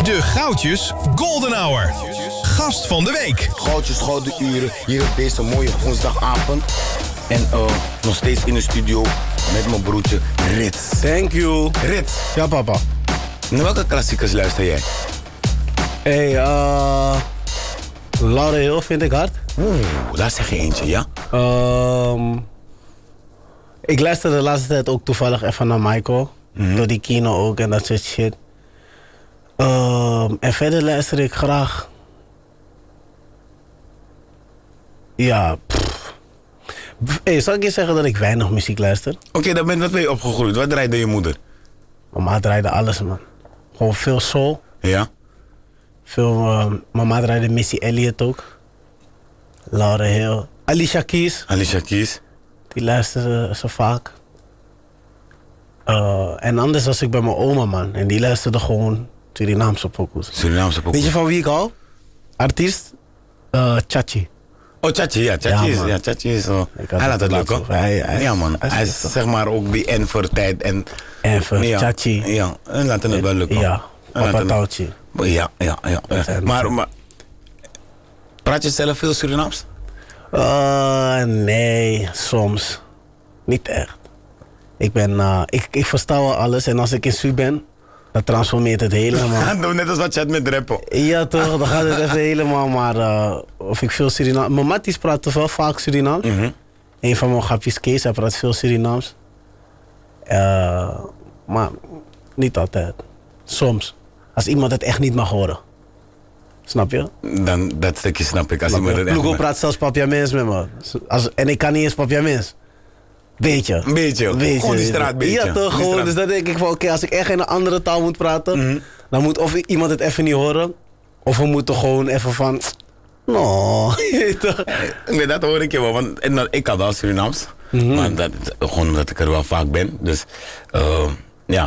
De Goudjes Golden Hour. Gast van de week. Goudjes Gouden Uren hier op deze mooie woensdagavond. En nog steeds in de studio met mijn broertje Rits. Thank you. Rits, Ja, papa. naar welke klassiekers luister jij? Hey, Lauryn Hill vind ik hard. Daar zeg je eentje, ja? Ik luister de laatste tijd ook toevallig even naar Michael. Door die kino ook en dat soort shit. En verder luister ik graag. Ja, Hey, zal ik je zeggen dat ik weinig muziek luister? Oké, dan ben je opgegroeid. Wat draaide je moeder? Mama draaide alles, man. Gewoon veel soul. Ja? Mama draaide Missy Elliott ook. Lauryn Hill. Alicia Keys. Alicia Keys. Die luisterde ze vaak. En anders was ik bij mijn oma, man. En die luisterde gewoon Surinaamse pokoes. Surinaamse pokoe. Weet je van wie ik hou? Artiest? Chachi. Oh, Chachi, ja. Chachi is zo. Hij laat het lukken. Ja, man. Hij is zeg maar ook die Enver-tijd. En Enver, Chachi. Ja, en laten het wel lukken. Ja, Papa Touwtje. Ja. Maar praat je zelf veel Surinaams? Nee, soms. Niet echt. Ik versta wel alles en als ik in Su ben, dan transformeert het helemaal. Doe net als wat je had met rappen. Ja toch, dan gaat het even helemaal, maar of ik veel Surinaams... Mijn matties praten wel vaak Surinaams. Een van mijn grapjes, Kees, hij praat veel Surinaams. Maar niet altijd. Soms. Als iemand het echt niet mag horen. Snap je? Dan, dat stukje snap ik. Als iemand het echt Ploego praat zelfs papiaments met me. En ik kan niet eens papiaments. Beetje. Een beetje. Gewoon die straatbeetje. Ja toch, gewoon. Dus dan denk ik van oké, als ik echt in een andere taal moet praten, dan moet of iemand het even niet horen, of we moeten gewoon even van, no. Nee, dat hoor ik je wel, want ik kan wel Surinaams. Maar gewoon omdat ik er wel vaak ben. Dus ja,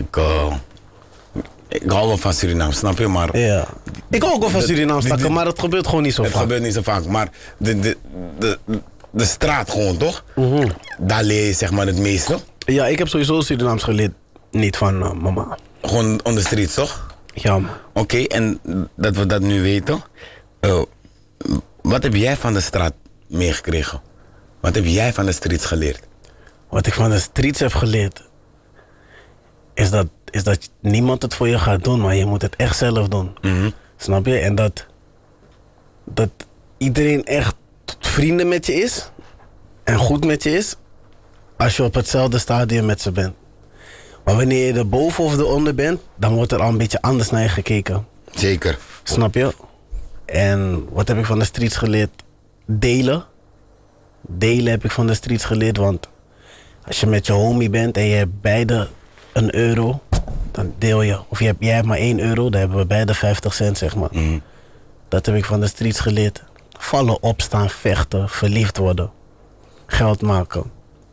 ik hou wel van Surinaams, snap je? Maar Ja. Ik hou ook wel van Surinaams takken, maar het gebeurt gewoon niet zo vaak. Het gebeurt niet zo vaak, maar de straat gewoon, toch? Daar leer je zeg maar het meeste. Ja, ik heb sowieso Surinaams geleerd, niet van mama. Gewoon on the streets, toch? Ja, man. Oké, en dat we dat nu weten. Wat heb jij van de straat meegekregen? Wat heb jij van de streets geleerd? Wat ik van de streets heb geleerd, is dat niemand het voor je gaat doen, maar je moet het echt zelf doen. Snap je? En dat iedereen echt vrienden met je is en goed met je is als je op hetzelfde stadium met ze bent. Maar wanneer je er boven of eronder bent, dan wordt er al een beetje anders naar je gekeken. Zeker. Snap je? En wat heb ik van de streets geleerd? Delen. Delen heb ik van de streets geleerd, want als je met je homie bent en je hebt beide €1, dan deel je. Of jij hebt maar €1, dan hebben we beide 50 cent, zeg maar. Dat heb ik van de streets geleerd. Vallen, opstaan, vechten, verliefd worden. Geld maken.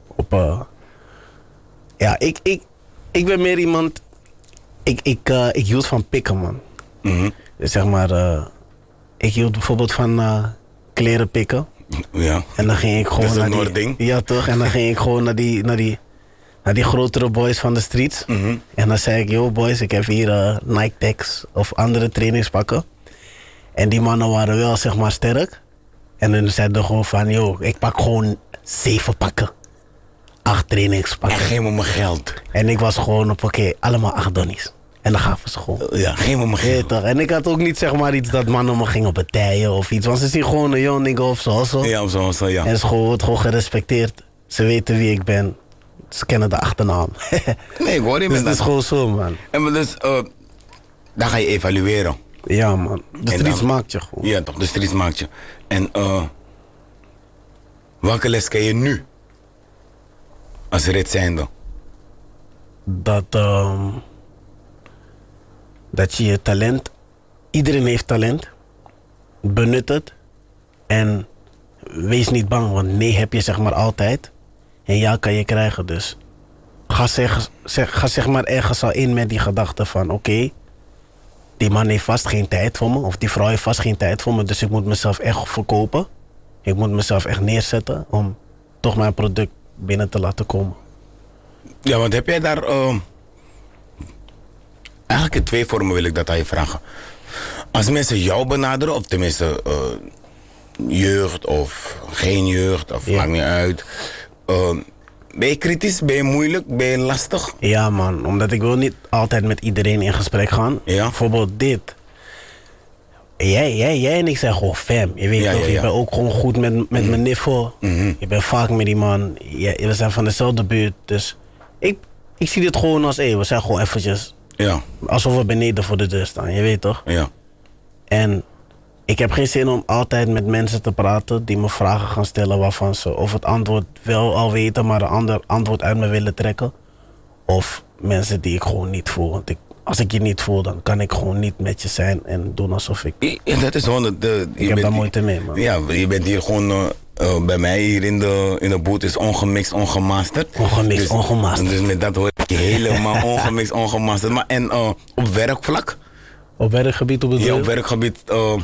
Ja, ik ben meer iemand... Ik hield van pikken, man. Dus zeg maar... ik hield bijvoorbeeld van kleren pikken. Ja. En dan ging ik gewoon dat is een naar Noordding. Ja, toch? En dan ging ik gewoon naar die grotere boys van de streets. En dan zei ik, yo boys, ik heb hier Nike Techs of andere trainingspakken. En die mannen waren wel, zeg maar, sterk. En dan zeiden ze gewoon van, yo, ik pak gewoon 7 pakken. 8 trainingspakken. En geef me mijn geld. En ik was gewoon op, oké, allemaal 8 donnies. En dan gaven ze gewoon. Ja, geef me mijn Ja, geld. toch? En ik had ook niet, zeg maar, iets dat mannen me gingen betijen of iets. Want ze zien gewoon een young nigga of zo. Ja, of zo, ja. En ze wordt gewoon gerespecteerd. Ze weten wie ik ben. Ze kennen de achternaam. Nee, ik hoor je Dus met dat is dat. gewoon zo, man. En maar dus, dan ga je evalueren. Ja, man. De En streets dan- maakt je gewoon. Ja, toch, de streets maakt je. En welke les ken je nu? Als rit zijnde. Dat je je talent... Iedereen heeft talent. Benut het. En wees niet bang, want nee heb je zeg maar altijd. En ja kan je krijgen, dus... Ga zeg maar ergens al in met die gedachte van... Oké, die man heeft vast geen tijd voor me. Of die vrouw heeft vast geen tijd voor me. Dus ik moet mezelf echt verkopen. Ik moet mezelf echt neerzetten om toch mijn product binnen te laten komen. Ja, want heb jij daar... eigenlijk eigenlijk in 2 vormen wil ik dat aan je vragen. Als mensen jou benaderen, of tenminste jeugd of geen jeugd, of maakt niet uit. Ben je kritisch? Ben je moeilijk? Ben je lastig? Ja man, omdat ik wil niet altijd met iedereen in gesprek gaan. Ja. Bijvoorbeeld dit. Jij en ik zijn gewoon fam. Je weet toch, je bent ook gewoon goed met mijn niffel. Je bent vaak met die man. We zijn van dezelfde buurt. Dus ik zie dit gewoon als, we zijn gewoon eventjes... Ja. Alsof we beneden voor de deur staan, je weet toch? Ja. En ik heb geen zin om altijd met mensen te praten die me vragen gaan stellen waarvan ze of het antwoord wel al weten, maar een ander antwoord uit me willen trekken. Of mensen die ik gewoon niet voel. Want als ik je niet voel, dan kan ik gewoon niet met je zijn en doen alsof ik... Ja, dat is gewoon ik heb daar moeite mee, man. Ja, je bent hier gewoon... bij mij hier in de boot is ongemixt, ongemasterd. Ongemixt, ongemasterd. Dus met dat hoor ik je helemaal ongemixt, ongemasterd. Maar en op werkvlak? Op werkgebied op het Ja, op werkgebied.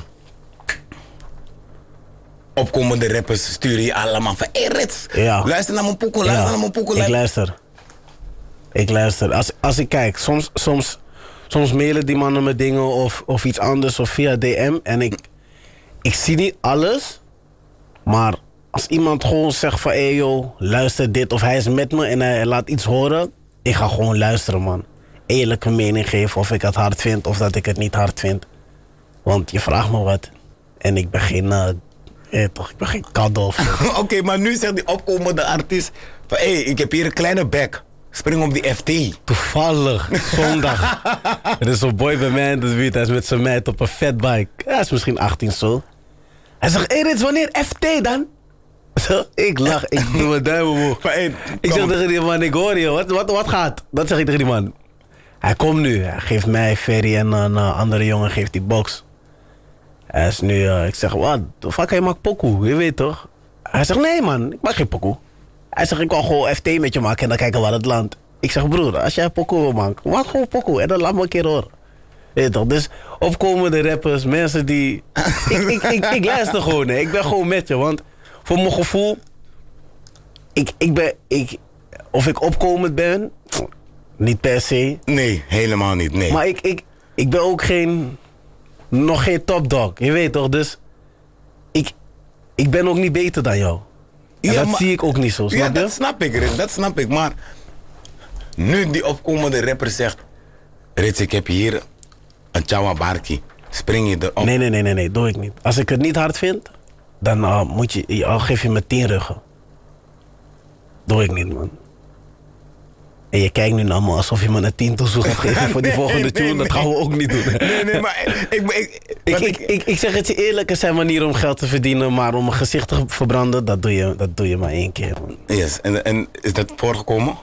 Opkomende rappers sturen je allemaal van... Hé Rits, luister naar mijn pokoe, luister naar mijn pokoe. Ik luister. Als ik kijk, soms mailen die mannen me dingen of iets anders of via DM. En ik zie niet alles... Maar als iemand gewoon zegt van... Hé joh, luister dit. Of hij is met me en hij laat iets horen. Ik ga gewoon luisteren, man. Eerlijke mening geven of ik het hard vind of dat ik het niet hard vind. Want je vraagt me wat. En ik ben geen... ik ben geen cadeau of zo. Oké, maar nu zegt die opkomende artiest... van ik heb hier een kleine bek. Spring op die FT. Toevallig, zondag. Er is een boy bij mij in de buurt. Hij is met zijn meid op een fatbike. Hij is misschien 18 zo. Hij zegt, Rits, wanneer FT dan? Ik lach, ik doe mijn duim omhoog. Ik zeg tegen die man, ik hoor je, wat gaat? Dat zeg ik tegen die man. Hij komt nu, hij geeft mij, Ferry en een andere jongen geeft die box. Hij is nu, ik zeg, wat? Fuck, hij maakt pokoe, je weet toch? Hij zegt, nee man, ik maak geen pokoe. Hij zegt, ik wil gewoon FT met je maken en dan kijken waar het landt. Ik zeg, broer, als jij pokoe wil maken, maak gewoon pokoe en dan laat me een keer horen. Weet toch, dus opkomende rappers, mensen die... ik luister gewoon, hè. Ik ben gewoon met je, want voor mijn gevoel... of ik opkomend ben, niet per se. Nee, helemaal niet, nee. Maar ik ben ook nog geen topdog, je weet toch, dus... Ik ben ook niet beter dan jou. En dat zie ik ook niet zo, snap je? Dat snap ik, Rits, dat snap ik, maar... Nu die opkomende rapper zegt... Rits, ik heb hier... een Chawa Barki. Spring je erop? Nee, doe ik niet. Als ik het niet hard vind, dan geef je me 10 ruggen. Doe ik niet, man. En je kijkt nu naar me alsof je me een 10 toezoek gaat geven voor die volgende tune. Dat gaan we ook niet doen. Nee, maar ik zeg het je eerlijk, er zijn manieren om geld te verdienen, maar om een gezicht te verbranden, dat doe je maar 1 keer, man. Yes, en is dat voorgekomen?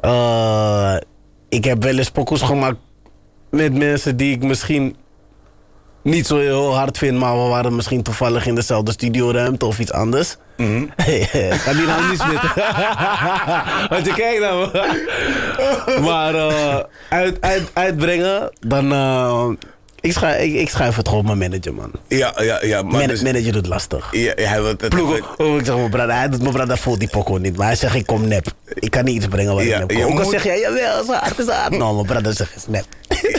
Ik heb wel eens pokoes gemaakt met mensen die ik misschien niet zo heel hard vind, maar we waren misschien toevallig in dezelfde studioruimte of iets anders. Ga die nou niet smitten. Want je kijkt naar me. Maar uitbrengen, dan... Ik schuif het gewoon mijn manager, man. Ja. Maar manager doet lastig. Ja, hij wil het... Ik zeg, hij doet mijn brada voelt die poko niet. Maar hij zegt, ik kom nep. Ik kan niet iets brengen wat ik nep kom. Ook al zeg jij, jawel, is hard. Nou, mijn brada zegt, is nep.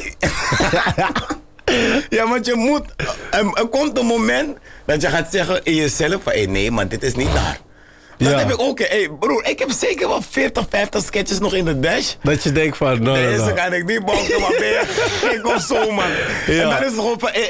Ja, want je moet... Er komt een moment dat je gaat zeggen in jezelf van... nee, maar dit is niet daar. Dan heb ik ook... broer, ik heb zeker wel 40, 50 sketches nog in de dash. Dat je denkt van... Deze kan ik niet bonken, maar ben je gek of zo, man. Ja. En dan is het gewoon van...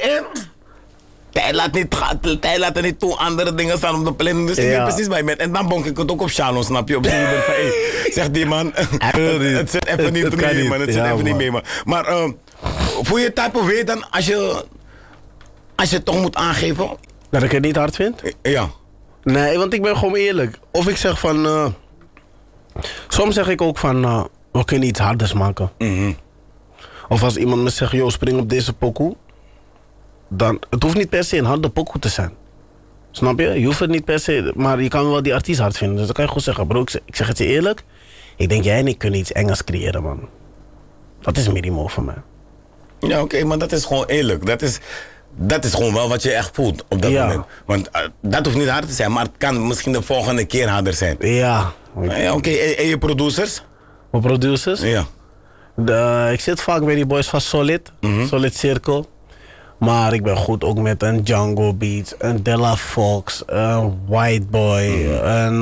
Tijd laat er niet toe, andere dingen staan op de planning. Dus ik weet precies waar je bent. En dan bonk ik het ook op Shalom, snap je? Op z'n van... zegt die man... het zit even niet mee, man. Het zit even niet mee, man. Maar... voel je type of way dan als je het toch moet aangeven? Dat ik het niet hard vind? Ja. Nee, want ik ben gewoon eerlijk. Of ik zeg van... soms zeg ik ook van... we kunnen iets harders maken. Of als iemand me zegt... joh, spring op deze pokoe. Dan... Het hoeft niet per se een harde pokoe te zijn. Snap je? Je hoeft het niet per se... Maar je kan wel die artiest hard vinden. Dus dan kan je gewoon zeggen... bro, ik zeg het je eerlijk. Ik denk jij en ik kunnen iets Engels creëren, man. Dat is minimum voor mij. Ja, oké, maar dat is gewoon eerlijk. Dat is gewoon wel wat je echt voelt op dat moment. Want dat hoeft niet hard te zijn, maar het kan misschien de volgende keer harder zijn. Ja. Oké, en je producers? Mijn producers? Ja. Ik zit vaak bij die boys van Solid. Solid Circle. Maar ik ben goed ook met een Django Beats, een Della Fox, een White Boy, een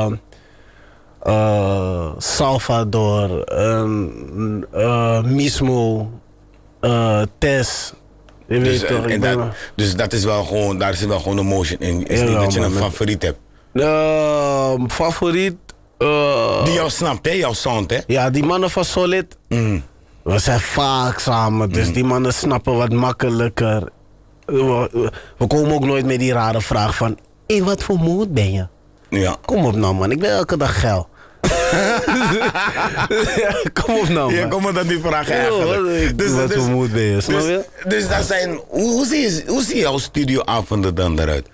Salvador, een Mismo, Tess. Dus dat is wel gewoon, daar zit wel gewoon een motion in. Is niet dat je een favoriet hebt? Favoriet? Die jou snapt, hè? Jouw sound, hè? Ja, die mannen van Solid. We zijn vaak samen, dus die mannen snappen wat makkelijker. We komen ook nooit met die rare vraag van... Hé, wat voor mood ben je? Ja. Kom op nou, man. Ik ben elke dag geil. Kom op nou, man. Ja, kom maar dat die vragen eigenlijk. Wat voor mood ben je, snap je? Dus dat zijn... Hoe zie jouw studioavonden dan eruit?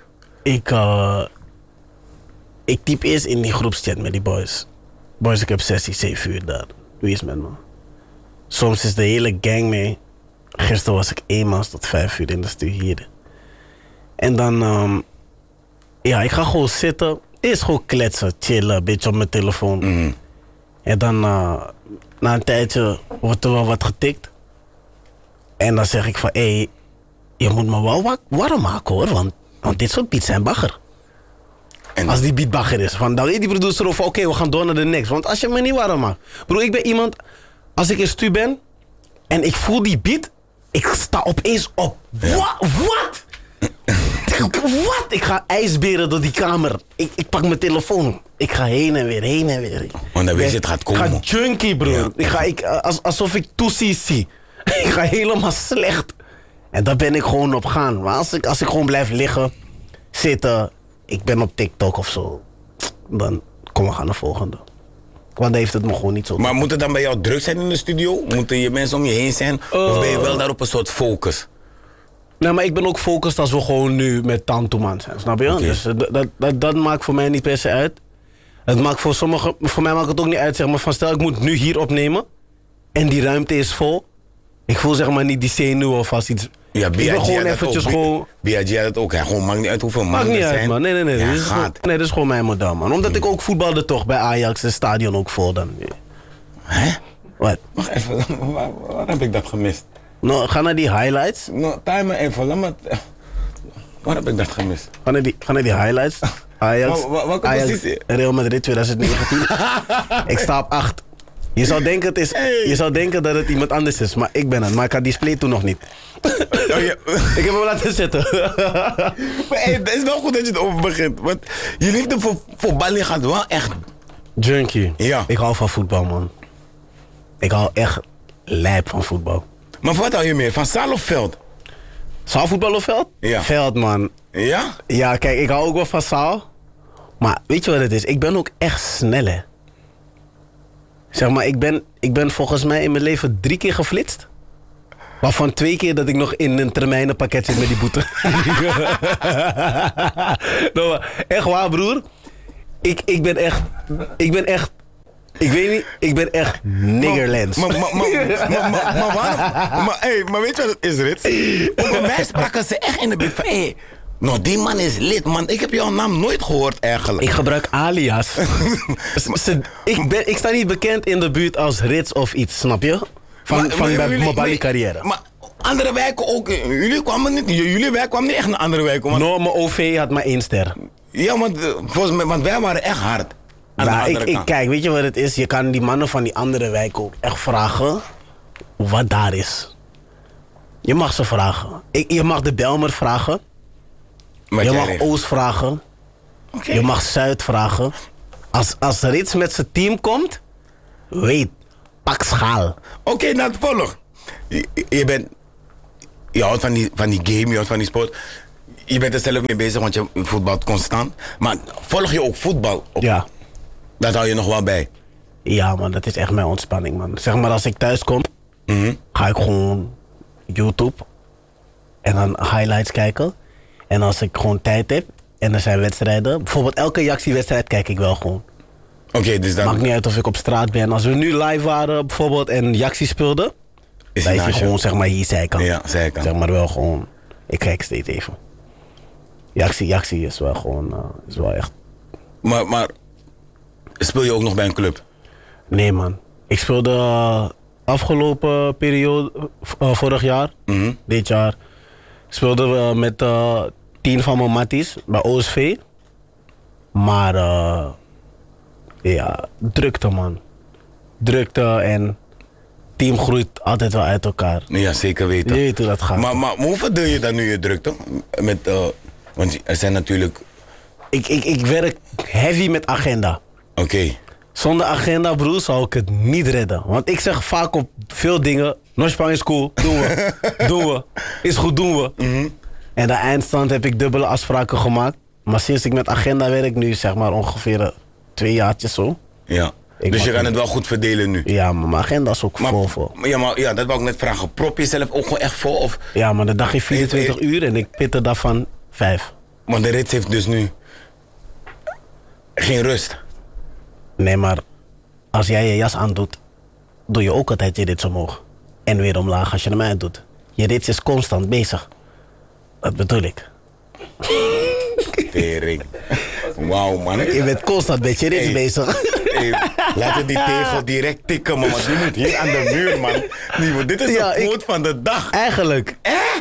Ik typ eerst in die groepschat met die boys. Boys, ik heb sessie 7 uur daar. Wie is met me? Soms is de hele gang mee. Gisteren was ik eenmaals tot 5 uur in de studio. En dan... ik ga gewoon zitten. Eerst gewoon kletsen, chillen, een beetje op mijn telefoon. En dan na een tijdje wordt er wel wat getikt. En dan zeg ik van... je moet me wel warm maken hoor. Want dit soort beats zijn bagger. En als die beat bagger is. Dan weet die producer over... Oké, we gaan door naar de next. Want als je me niet warm maakt... Bro, ik ben iemand... Als ik in stu ben... En ik voel die beat... Ik sta opeens op. Wat? Wat? Ik ga ijsberen door die kamer. Ik pak mijn telefoon. Ik ga heen en weer. Want dan weet je, het gaat komen. Ik ga junkie, bro. Ja. Alsof ik toesie zie. Ik ga helemaal slecht. En daar ben ik gewoon op gaan. Maar als ik gewoon blijf liggen, zitten... Ik ben op TikTok of zo. Dan kom we gaan naar de volgende. Want dan heeft het me gewoon niet zo... Maar moet het dan bij jou druk zijn in de studio? Moeten je mensen om je heen zijn? Of ben je wel daar op een soort focus? Nee, maar ik ben ook gefocust als we gewoon nu met Tantoeman zijn, snap je? Okay. Dus dat maakt voor mij niet per se uit. Het maakt voor mij maakt het ook niet uit, zeg maar, van stel ik moet nu hier opnemen en die ruimte is vol. Ik voel zeg maar niet die zenuw of als iets... Ja, ik ben gewoon eventjes gewoon... B.I.G. had het ook, hè? Gewoon maakt niet uit hoeveel mannen er zijn. Maakt niet uit, man. Nee. Ja, dit is gewoon mijn model, man. Omdat ik ook voetbalde toch bij Ajax, het stadion ook vol dan. Hè? Wat? Wacht even, waar heb ik dat gemist? Nou, ga naar die highlights. Nou, time even, laat me... Waar heb ik dat gemist? Ga naar die highlights. Ajax, welke Ajax positie? Real Madrid 2019. Ik sta op 8. Je zou denken dat het iemand anders is, maar ik ben het. Maar ik had die split toen nog niet. Oh, ja. Ik heb hem laten zitten. Maar het is wel goed dat je het over begint. Want je liefde voor ballen gaat wel echt... Junkie. Ja. Ik hou van voetbal, man. Ik hou echt lijp van voetbal. Maar wat hou je meer? Van zaal of veld? Zaalvoetbal of veld? Ja. Veld, man. Ja? Ja, kijk, ik hou ook wel van zaal. Maar weet je wat het is? Ik ben ook echt snel, hè. Zeg maar, ik ben volgens mij in mijn leven 3 keer geflitst. Waarvan 2 keer dat ik nog in een termijnenpakket zit met die boete. Nou, echt waar, broer. Ik ben echt... Ik weet niet, ik ben echt niggerlands. Maar weet je wat het is, Rits? Over mij spraken ze echt in de buurt van... Nou, die man is lid, man. Ik heb jouw naam nooit gehoord, eigenlijk. Ik gebruik alias. Ik sta niet bekend in de buurt als Rits of iets, snap je? Van mijn Bali-carrière. Maar andere wijken ook. Jullie wijk kwam niet echt naar andere wijken. No, mijn OV had maar 1 ster. Ja, want wij waren echt hard. Kijk, weet je wat het is? Je kan die mannen van die andere wijken ook echt vragen wat daar is. Je mag ze vragen. Je mag de Belmer vragen. Je mag Oost vragen. Okay. Je mag Zuid vragen. Als Rits met zijn team komt, weet, pak schaal. Oké, nou het volg. Je houdt van die game, je houdt van die sport. Je bent er zelf mee bezig, want je voetbalt constant. Maar volg je ook voetbal op? Ja. Dat hou je nog wel bij? Ja, man, dat is echt mijn ontspanning, man. Zeg maar, als ik thuis kom, ga ik gewoon YouTube en dan highlights kijken. En als ik gewoon tijd heb en er zijn wedstrijden, bijvoorbeeld elke Jaxi-wedstrijd kijk ik wel gewoon. Oké, dus dan... Maakt niet uit of ik op straat ben. Als we nu live waren bijvoorbeeld en Jaxi speelde, dan is hij gewoon zeg maar hier zijkant. Ja, zijkant. Zeg maar wel gewoon, ik kijk steeds even. Jaxi is wel gewoon, is wel echt... Maar speel je ook nog bij een club? Nee, man. Ik speelde afgelopen periode, vorig jaar, dit jaar, speelden we met 10 van mijn matties bij OSV. Maar ja, drukte man. Drukte en team groeit altijd wel uit elkaar. Ja, zeker weten. Je weet hoe dat gaat. Maar hoe verdeel je dan nu je drukte? Want er zijn natuurlijk... Ik werk heavy met agenda. Oké. Zonder agenda, broer, zou ik het niet redden. Want ik zeg vaak op veel dingen... Nospang is cool, doen we. Doen we. Is goed, doen we. En de eindstand heb ik dubbele afspraken gemaakt. Maar sinds ik met agenda werk nu, zeg maar ongeveer 2 jaartjes zo. Ja. Dus je kan het wel goed verdelen nu? Ja, maar mijn agenda is ook vol. Ja, dat wou ik net vragen. Prop je jezelf ook gewoon echt vol? Of? Ja, maar de dag heeft 24 uur en ik pit er daarvan 5. Maar de rits heeft dus nu geen rust? Nee, maar als jij je jas aandoet, doe je ook altijd je rits omhoog. En weer omlaag als je hem uitdoet. Je rits is constant bezig. Dat bedoel ik. Tering. Wauw, man. Je bent constant met je rits bezig. Laten die tegel direct tikken, man. Want die moet hier aan de muur, man. Dit is een quote van de dag. Eigenlijk.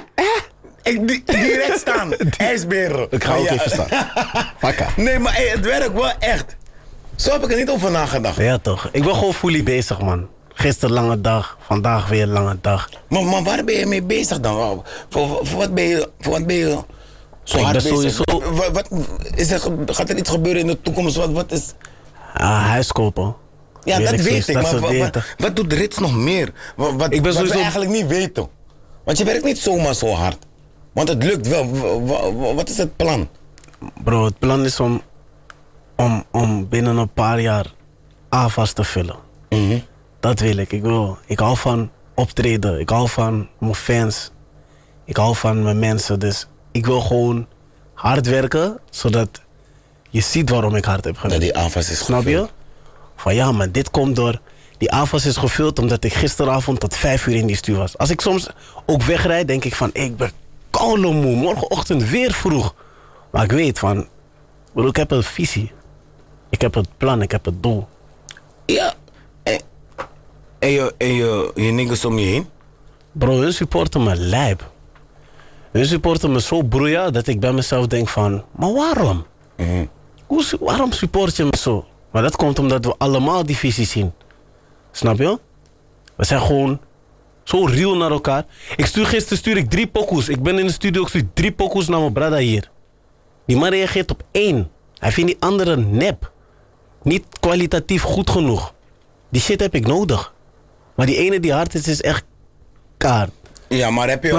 Direct staan. IJsberen. Ik ga ook even staan. Fakka. Nee, maar het werkt wel echt. Zo heb ik er niet over nagedacht. Ja, toch. Ik ben gewoon fully bezig, man. Gisteren lange dag, vandaag weer lange dag. Maar waar ben je mee bezig dan? Voor wat ben je zo hard bezig? Sowieso... Gaat er iets gebeuren in de toekomst? Wat is... huis kopen. Ja, dat weet ik. Maar wat doet Rits nog meer? Wat we eigenlijk niet weten. Want je werkt niet zomaar zo hard. Want het lukt wel. Wat is het plan? Bro, het plan is om binnen een paar jaar AVA's te vullen. Dat wil ik. Ik hou van optreden. Ik hou van mijn fans. Ik hou van mijn mensen. Dus ik wil gewoon hard werken, zodat je ziet waarom ik hard heb gewerkt. Dat die AVA's is Snap je? Van ja, maar dit komt door... Die AVA's is gevuld omdat ik gisteravond tot 5 uur in die stuur was. Als ik soms ook wegrijd, denk ik van... ik ben koude moe, morgenochtend weer vroeg. Maar ik weet van... ik heb een visie. Ik heb het plan, ik heb het doel. Ja. En je niggas om je heen? Bro, hun supporten me lijp. Hun supporten me zo broeia dat ik bij mezelf denk van... maar waarom? Waarom support je me zo? Maar dat komt omdat we allemaal die visie zien. Snap je? We zijn gewoon zo real naar elkaar. Gisteren stuur ik 3 pokoes. Ik ben in de studio, ik stuur 3 pokoes naar mijn brada hier. Die man reageert op 1. Hij vindt die andere nep. Niet kwalitatief goed genoeg. Die shit heb ik nodig. Maar die ene die hard is echt kaart. Ja, maar heb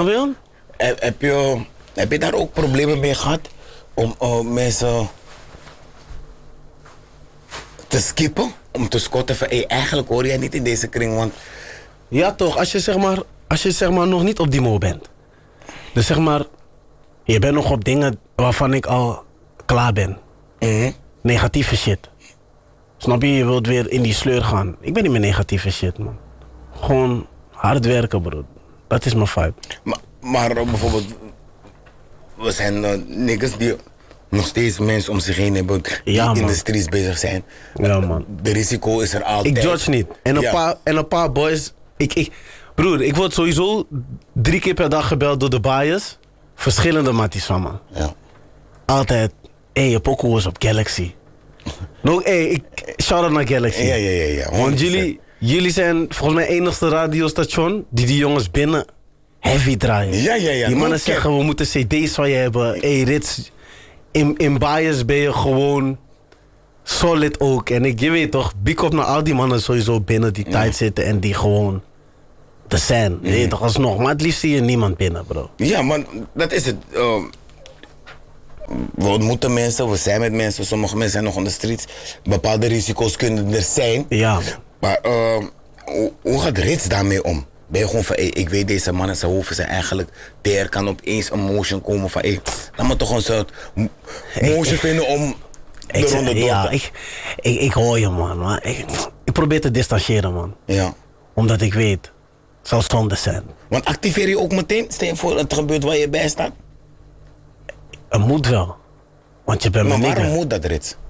je daar ook problemen mee gehad? Om mensen te skippen? Om te scotten van, eigenlijk hoor jij niet in deze kring, want... Ja toch, als je zeg maar nog niet op die mo bent. Dus zeg maar, je bent nog op dingen waarvan ik al klaar ben. Negatieve shit. Snap je, je wilt weer in die sleur gaan. Ik ben niet meer negatieve shit, man. Gewoon hard werken, bro. Dat is mijn vibe. Maar bijvoorbeeld, we zijn niggas die nog steeds mensen om zich heen hebben die in de streets bezig zijn. Ja, man. De risico is er altijd. Ik judge niet. En een paar boys... Broer, ik word sowieso 3 keer per dag gebeld door de bias. Verschillende matties van me. Ja. Altijd, je pokoe was op Galaxy. Shout-out naar Galaxy. Ja. Want jullie zijn volgens mij enigste radiostation die jongens binnen heavy draaien. Ja. Die mannen zeggen, we moeten cd's van je hebben. Rits, in bias ben je gewoon solid ook. En je weet toch, big up naar al die mannen sowieso binnen die tijd zitten en die gewoon te zijn. Je weet toch, alsnog. Maar het liefst zie je niemand binnen, bro. Ja, maar dat is het. We ontmoeten mensen, we zijn met mensen. Sommige mensen zijn nog on de streets. Bepaalde risico's kunnen er zijn. Ja, man. Maar hoe gaat Rits daarmee om? Ben je gewoon van, ik weet deze mannen zijn hoofden zijn eigenlijk... Er kan opeens een motion komen van, laat me toch een soort motion vinden om de ronde door te... Ja, ik hoor je, man. Maar ik probeer te distancieren, man. Ja. Omdat ik weet, het zal zonde zijn. Want activeer je ook meteen? Stel je voor dat het gebeurt waar je bij staat? Het moet wel. Want je bent maar mijn waarom nigger. moet dat, Rits?